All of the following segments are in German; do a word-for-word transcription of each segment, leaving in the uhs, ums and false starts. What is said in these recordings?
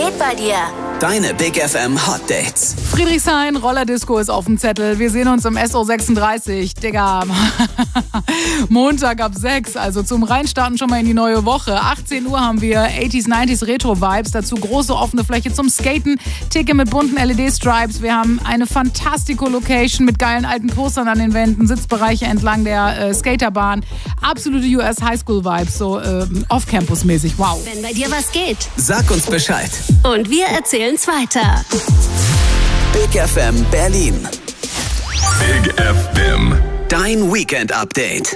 geht bei dir? Deine Big F M Hot Dates. Friedrichshain, Rollerdisco ist auf dem Zettel. Wir sehen uns im S O sechsunddreißig. Digga, Montag ab sechs, also zum Reinstarten schon mal in die neue Woche. achtzehn Uhr haben wir achtziger, neunziger Retro-Vibes. Dazu große offene Fläche zum Skaten. Ticket mit bunten L E D-Stripes. Wir haben eine Fantastico-Location mit geilen alten Postern an den Wänden. Sitzbereiche entlang der äh, Skaterbahn. Absolute U S Highschool-Vibes, so äh, Off-Campus-mäßig. Wow. Wenn bei dir was geht. Sag uns Bescheid. Und wir erzählen's weiter. Big F M Berlin. Big F M. Dein Weekend-Update.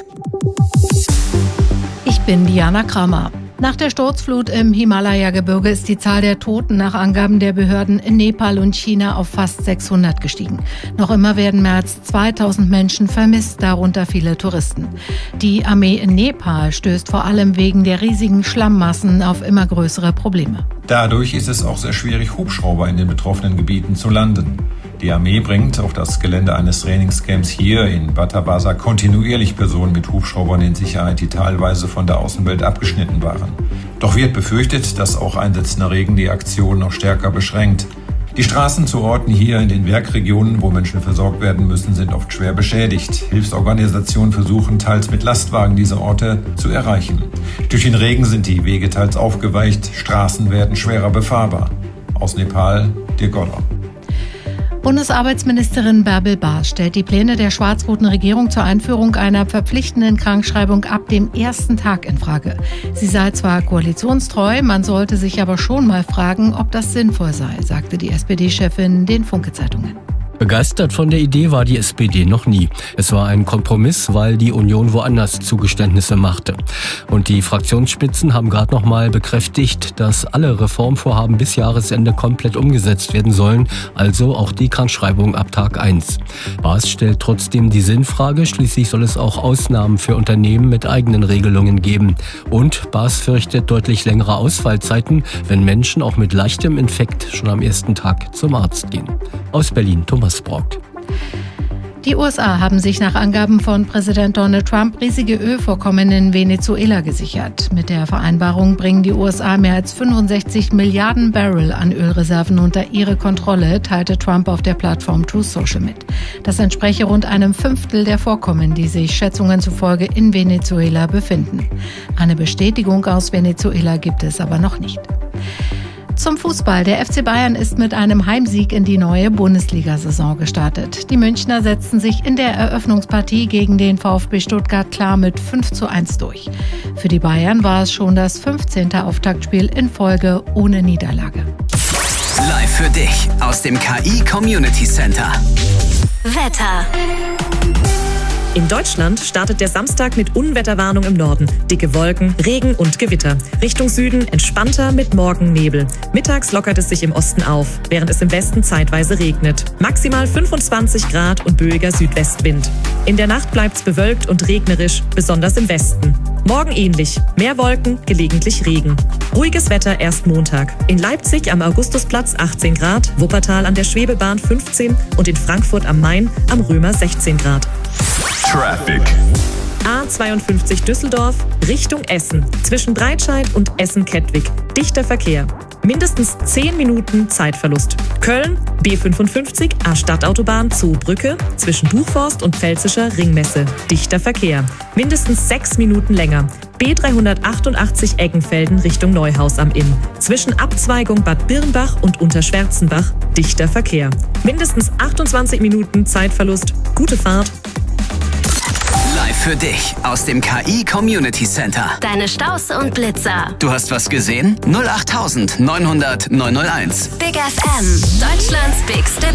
Ich bin Diana Kramer. Nach der Sturzflut im Himalaya-Gebirge ist die Zahl der Toten nach Angaben der Behörden in Nepal und China auf fast sechshundert gestiegen. Noch immer werden mehr als zweitausend Menschen vermisst, darunter viele Touristen. Die Armee in Nepal stößt vor allem wegen der riesigen Schlammmassen auf immer größere Probleme. Dadurch ist es auch sehr schwierig, Hubschrauber in den betroffenen Gebieten zu landen. Die Armee bringt auf das Gelände eines Trainingscamps hier in Batabasa kontinuierlich Personen mit Hubschraubern in Sicherheit, die teilweise von der Außenwelt abgeschnitten waren. Doch wird befürchtet, dass auch einsetzender Regen die Aktion noch stärker beschränkt. Die Straßen zu Orten hier in den Werkregionen, wo Menschen versorgt werden müssen, sind oft schwer beschädigt. Hilfsorganisationen versuchen teils mit Lastwagen diese Orte zu erreichen. Durch den Regen sind die Wege teils aufgeweicht, Straßen werden schwerer befahrbar. Aus Nepal, Dirk Goller. Bundesarbeitsministerin Bärbel Baas stellt die Pläne der schwarz-roten Regierung zur Einführung einer verpflichtenden Krankschreibung ab dem ersten Tag in Frage. Sie sei zwar koalitionstreu, man sollte sich aber schon mal fragen, ob das sinnvoll sei, sagte die S P D-Chefin den Funke-Zeitungen. Begeistert von der Idee war die S P D noch nie. Es war ein Kompromiss, weil die Union woanders Zugeständnisse machte. Und die Fraktionsspitzen haben gerade noch mal bekräftigt, dass alle Reformvorhaben bis Jahresende komplett umgesetzt werden sollen, also auch die Krankschreibung ab Tag eins. Baas stellt trotzdem die Sinnfrage, schließlich soll es auch Ausnahmen für Unternehmen mit eigenen Regelungen geben. Und Baas fürchtet deutlich längere Ausfallzeiten, wenn Menschen auch mit leichtem Infekt schon am ersten Tag zum Arzt gehen. Aus Berlin, Thomas Brock. Die U S A haben sich nach Angaben von Präsident Donald Trump riesige Ölvorkommen in Venezuela gesichert. Mit der Vereinbarung bringen die U S A mehr als fünfundsechzig Milliarden Barrel an Ölreserven unter ihre Kontrolle, teilte Trump auf der Plattform Truth Social mit. Das entspreche rund einem Fünftel der Vorkommen, die sich Schätzungen zufolge in Venezuela befinden. Eine Bestätigung aus Venezuela gibt es aber noch nicht. Zum Fußball. Der F C Bayern ist mit einem Heimsieg in die neue Bundesliga-Saison gestartet. Die Münchner setzten sich in der Eröffnungspartie gegen den VfB Stuttgart klar mit fünf zu eins durch. Für die Bayern war es schon das fünfzehnte Auftaktspiel in Folge ohne Niederlage. Live für dich aus dem K I Community Center. Wetter. In Deutschland startet der Samstag mit Unwetterwarnung im Norden. Dicke Wolken, Regen und Gewitter. Richtung Süden entspannter mit Morgennebel. Mittags lockert es sich im Osten auf, während es im Westen zeitweise regnet. Maximal fünfundzwanzig Grad und böiger Südwestwind. In der Nacht bleibt's bewölkt und regnerisch, besonders im Westen. Morgen ähnlich. Mehr Wolken, gelegentlich Regen. Ruhiges Wetter erst Montag. In Leipzig am Augustusplatz achtzehn Grad, Wuppertal an der Schwebebahn fünfzehn und in Frankfurt am Main am Römer sechzehn Grad. Traffic. A zweiundfünfzig Düsseldorf Richtung Essen. Zwischen Breitscheid und Essen-Kettwig. Dichter Verkehr. Mindestens zehn Minuten Zeitverlust. Köln B fünfundfünfzig A Stadtautobahn Zoobrücke zwischen Buchforst und Pfälzischer Ringmesse. Dichter Verkehr. Mindestens sechs Minuten länger. B dreihundertachtundachtzig Eggenfelden Richtung Neuhaus am Inn. Zwischen Abzweigung Bad Birnbach und Unterschwärzenbach. Dichter Verkehr. Mindestens achtundzwanzig Minuten Zeitverlust. Gute Fahrt. Live für dich aus dem K I Community Center. Deine Staus und Blitzer. Du hast was gesehen? null acht neunhundert neunhundert neunhunderteins. Big F M. Deutschlands bigste